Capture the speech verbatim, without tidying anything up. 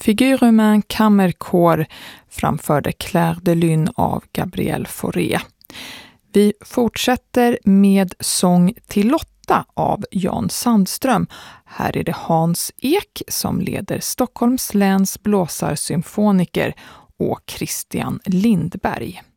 Figurhumain Kammerkår framförde Clair de Lune av Gabriel Fauré. Vi fortsätter med Sång till Lotta av Jan Sandström. Här är det Hans Ek som leder Stockholms läns blåsarsymfoniker och Christian Lindberg.